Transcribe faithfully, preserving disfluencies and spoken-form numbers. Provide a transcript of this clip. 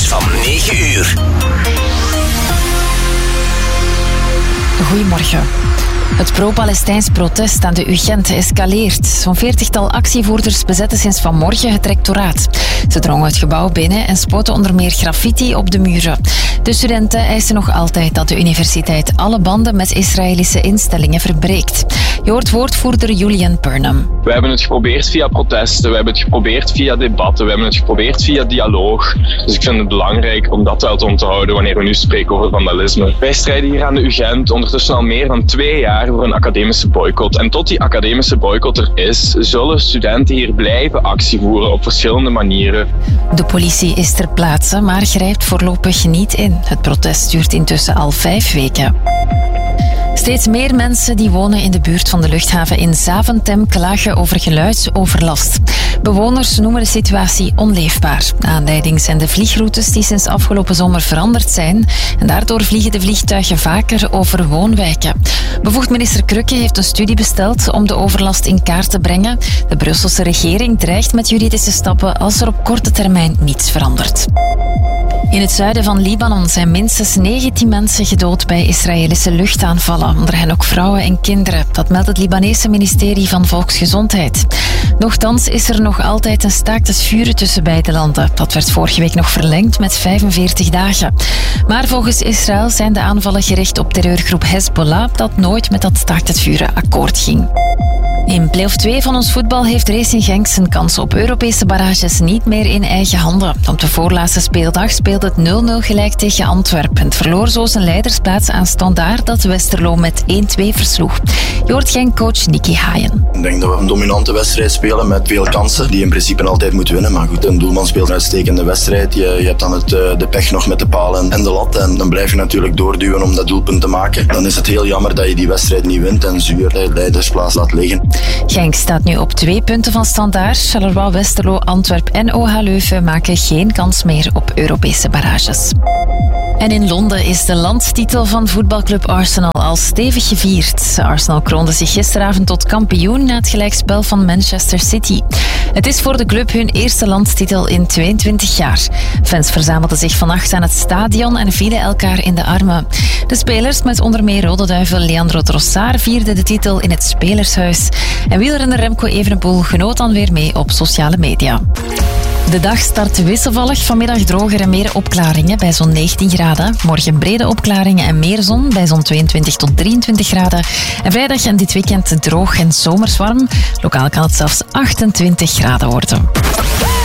van negen uur. Goedemorgen. Het pro-Palestijns protest aan de U Gent escaleert. Zo'n veertigtal actievoerders bezetten sinds vanmorgen het rectoraat. Ze drongen het gebouw binnen en spoten onder meer graffiti op de muren. De studenten eisen nog altijd dat de universiteit alle banden met Israëlische instellingen verbreekt. Je hoort woordvoerder Julian Burnham. We hebben het geprobeerd via protesten, we hebben het geprobeerd via debatten, we hebben het geprobeerd via dialoog. Dus ik vind het belangrijk om dat wel te onthouden wanneer we nu spreken over vandalisme. Wij strijden hier aan de U Gent ondertussen al meer dan twee jaar voor een academische boycott. En tot die academische boycott er is, zullen studenten hier blijven actie voeren op verschillende manieren. De politie is ter plaatse, maar grijpt voorlopig niet in. Het protest duurt intussen al vijf weken. Steeds meer mensen die wonen in de buurt van de luchthaven in Zaventem klagen over geluidsoverlast. Bewoners noemen de situatie onleefbaar. Aanleiding zijn de vliegroutes die sinds afgelopen zomer veranderd zijn. En daardoor vliegen de vliegtuigen vaker over woonwijken. Bevoegd minister Krukke heeft een studie besteld om de overlast in kaart te brengen. De Brusselse regering dreigt met juridische stappen als er op korte termijn niets verandert. In het zuiden van Libanon zijn minstens negentien mensen gedood bij Israëlische luchtaanvallen. Onder hen ook vrouwen en kinderen. Dat meldt het Libanese ministerie van Volksgezondheid. Nochtans is er nog altijd een staakt het vuren tussen beide landen. Dat werd vorige week nog verlengd met vijfenveertig dagen. Maar volgens Israël zijn de aanvallen gericht op terreurgroep Hezbollah, dat nooit met dat staakt het vuren akkoord ging. In play-off twee van ons voetbal heeft Racing Genk zijn kansen op Europese barrages niet meer in eigen handen. Op de voorlaatste speeldag speelde het nul nul gelijk tegen Antwerpen. Het verloor zo zijn leidersplaats aan Standaard dat Westerlo met één twee versloeg. Je hoort Genk-coach Nicky Haaien. Ik denk dat we een dominante wedstrijd spelen met veel kansen die in principe altijd moet winnen. Maar goed, een doelman speelt een uitstekende wedstrijd. Je, je hebt dan het, de pech nog met de palen en de lat. En dan blijf je natuurlijk doorduwen om dat doelpunt te maken. Dan is het heel jammer dat je die wedstrijd niet wint en zuur de leidersplaats laat liggen. Genk staat nu op twee punten van Standaard. Charleroi, Westerlo, Antwerpen en O H Leuven maken geen kans meer op Europese barrages. En in Londen is de landstitel van voetbalclub Arsenal al stevig gevierd. Arsenal kroonde zich gisteravond tot kampioen na het gelijkspel van Manchester City. Het is voor de club hun eerste landstitel in tweeëntwintig jaar. Fans verzamelden zich vannacht aan het stadion en vielen elkaar in de armen. De spelers, met onder meer Rode Duivel Leandro Trossard, vierden de titel in het Spelershuis. En wielrenner Remco Evenepoel genoot dan weer mee op sociale media. De dag start wisselvallig, vanmiddag droger en meer opklaringen bij zo'n negentien graden. Morgen brede opklaringen en meer zon bij zo'n tweeëntwintig tot drieëntwintig graden. En vrijdag en dit weekend droog en zomers warm. Lokaal kan het zelfs achtentwintig graden worden.